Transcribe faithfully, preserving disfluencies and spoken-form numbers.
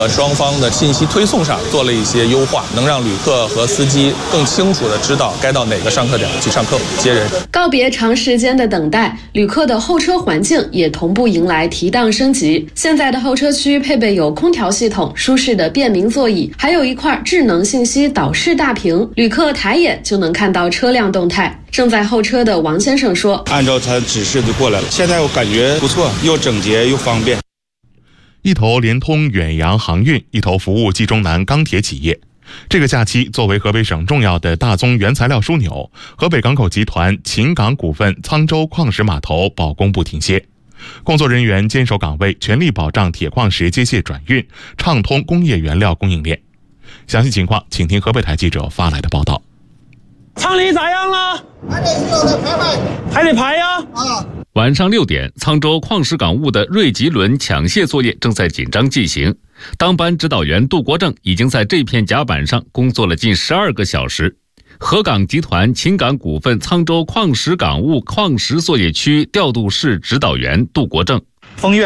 呃，双方的信息推送上做了一些优化，能让旅客和司机更清楚地知道该到哪个上客点去上客接人。 告别长时间的等待，旅客的候车环境也同步迎来提档升级。现在的候车区配备有空调系统、舒适的便民座椅，还有一块智能信息导视大屏，旅客抬眼就能看到车辆动态。正在候车的王先生说：“ 按照他指示就过来了，现在我感觉不错，又整洁又方便。” 一头连通远洋航运，一头服务冀中南钢铁企业。这个假期，作为河北省重要的大宗原材料枢纽，河北港口集团秦港股份沧州矿石码头保供不停歇，工作人员坚守岗位，全力保障铁矿石接卸转运，畅通工业原料供应链。详细情况，请听河北台记者发来的报道。 厂里咋样了？ 还得需要再排排， 还得排呀！ 啊。 晚上六点，沧州矿石港务的瑞吉轮抢卸作业正在紧张进行。当班指导员杜国正已经在这片甲板上工作了近十二个小时。河港集团秦港股份沧州矿石港务矿石作业区调度室指导员杜国正。 风月